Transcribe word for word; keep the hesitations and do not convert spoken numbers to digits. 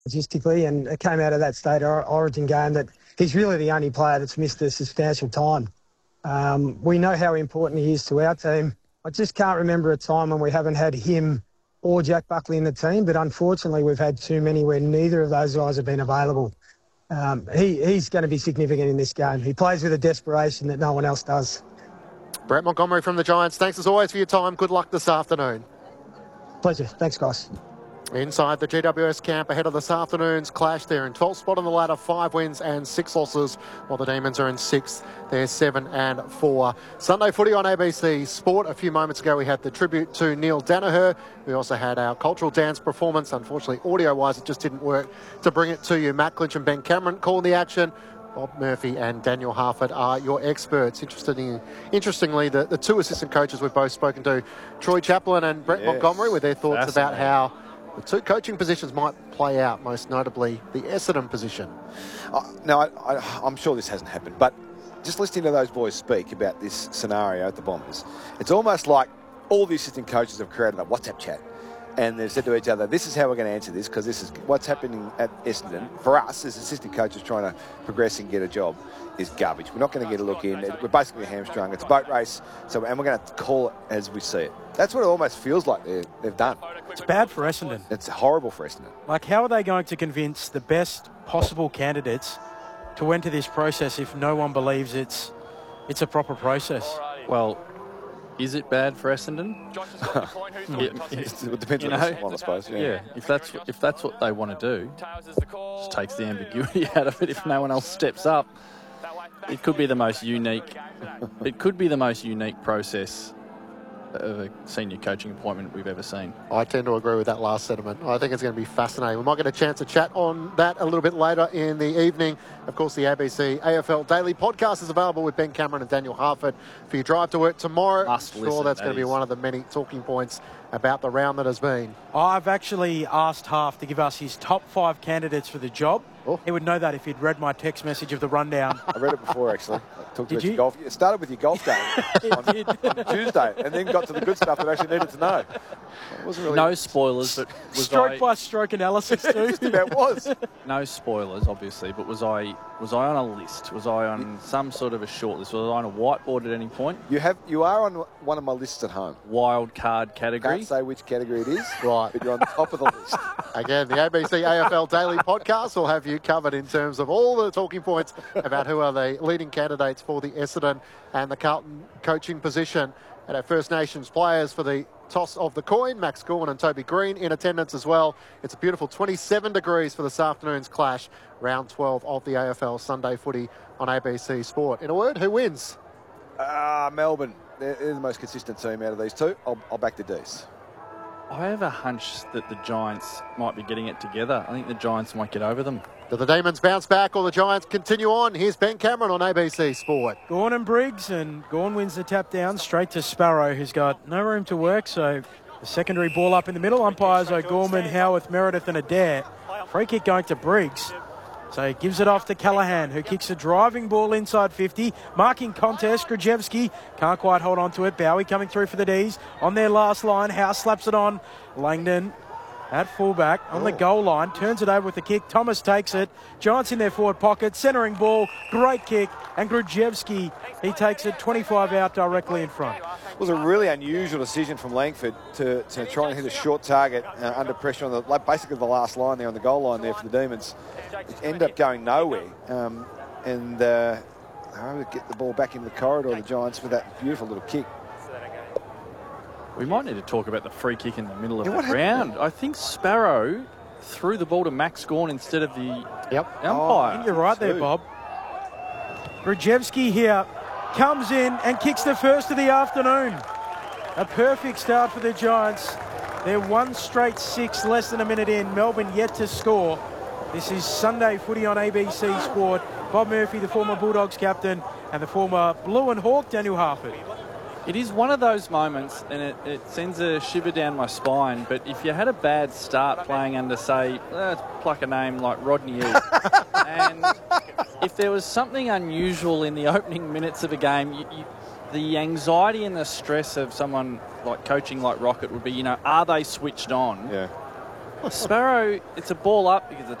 logistically, and it came out of that state or- origin game that he's really the only player that's missed a substantial time. Um, we know how important he is to our team. I just can't remember a time when we haven't had him or Jack Buckley in the team, but unfortunately we've had too many where neither of those guys have been available. Um, he, he's going to be significant in this game. He plays with a desperation that no one else does. Brett Montgomery from the Giants, thanks as always for your time. Good luck this afternoon. Pleasure. Thanks, guys. Inside the G W S camp ahead of this afternoon's clash, they're in twelfth spot on the ladder, five wins and six losses, while the Demons are in sixth. They're seven and four. Sunday footy on A B C Sport. A few moments ago we had the tribute to Neil Danaher. We also had our cultural dance performance. Unfortunately, audio-wise, it just didn't work to bring it to you. Matt Clinch and Ben Cameron calling the action. Bob Murphy and Daniel Harford are your experts. Interesting, interestingly, the, the two assistant coaches we've both spoken to, Troy Chaplin and Brett yes, Montgomery, with their thoughts about how the two coaching positions might play out, most notably the Essendon position. Uh, now, I, I, I'm sure this hasn't happened, but just listening to those boys speak about this scenario at the Bombers, it's almost like all the assistant coaches have created a WhatsApp chat. And they've said to each other, this is how we're going to answer this, because this is what's happening at Essendon. For us, as assistant coaches trying to progress and get a job, is garbage. We're not going to get a look in. We're basically hamstrung. It's a boat race, so and we're going to call it as we see it. That's what it almost feels like they've done. It's bad for Essendon. It's horrible for Essendon. Like, how are they going to convince the best possible candidates to enter this process if no one believes it's it's a proper process? Well, is it bad for Essendon? it, it, it depends on the one, I suppose. Yeah. yeah, if that's if that's what they want to do, just takes the ambiguity out of it. If no one else steps up, it could be the most unique. It could be the most unique process of a senior coaching appointment we've ever seen. I tend to agree with that last sentiment. I think it's going to be fascinating. We might get a chance to chat on that a little bit later in the evening. Of course, the A B C A F L Daily Podcast is available with Ben Cameron and Daniel Harford for your drive to work tomorrow. Must I'm sure listen, that's that going to be is. one of the many talking points about the round that has been. I've actually asked Half to give us his top five candidates for the job. Oh. He would know that if he'd read my text message of the rundown. I read it before, actually. I talked Did about you? your golf. It started with your golf game on, on Tuesday, and then got to the good stuff that I actually needed to know. It wasn't really no spoilers, but was stroke I, by stroke analysis too. Just about was. No spoilers, obviously, but was I was I on a list? Was I on some sort of a short list? Was I on a whiteboard at any point? You have you are on one of my lists at home. Wild card category. Can't say which category it is, right? But you're on the top of the list. Again, the A B C A F L Daily Podcast will have you covered in terms of all the talking points about who are the leading candidates for the Essendon and the Carlton coaching position. And our First Nations players for the toss of the coin, Max Gorman and Toby Green in attendance as well. It's a beautiful twenty-seven degrees for this afternoon's clash, round twelve of the A F L Sunday footy on A B C Sport. In a word, who wins? Ah, uh, Melbourne. They're, they're the most consistent team out of these two. I'll, I'll back the D's. I have a hunch that the Giants might be getting it together. I think the Giants might get over them. Do the Demons bounce back or the Giants continue on? Here's Ben Cameron on A B C Sport. Gawn and Briggs, and Gawn wins the tap down straight to Sparrow, who's got no room to work. So the secondary ball up in the middle. Umpires O'Gorman, Howarth, Meredith and Adair. Free kick going to Briggs. So he gives it off to Callaghan, who kicks a driving ball inside fifty. Marking contest, Grajewski can't quite hold on to it. Bowie coming through for the D's. On their last line, House slaps it on. Langdon at fullback on the goal line, turns it over with the kick. Thomas takes it. Giants in their forward pocket, centering ball, great kick. And Grajewski, he takes it twenty-five out directly in front. It was a really unusual decision from Langford to, to try and hit a short target uh, under pressure on the like basically the last line there on the goal line there for the Demons. It ended up going nowhere, um, and uh, they were able to get the ball back in the corridor, the Giants, with that beautiful little kick. We might need to talk about the free kick in the middle of yeah, the round. I think Sparrow threw the ball to Max Gawn instead of the yep. umpire. Oh, you're right there, Bob. Grajewski here comes in and kicks the first of the afternoon. A perfect start for the Giants. They're one straight six, less than a minute in. Melbourne yet to score. This is Sunday footy on A B C Sport. Bob Murphy, the former Bulldogs captain, and the former Blue and Hawk, Daniel Harford. It is one of those moments, and it, it sends a shiver down my spine, but if you had a bad start playing under, say, let's pluck a name like Rodney Eade, and if there was something unusual in the opening minutes of a game, you, you, the anxiety and the stress of someone like coaching like Rocket would be, you know, are they switched on? Yeah. Sparrow, it's a ball up because the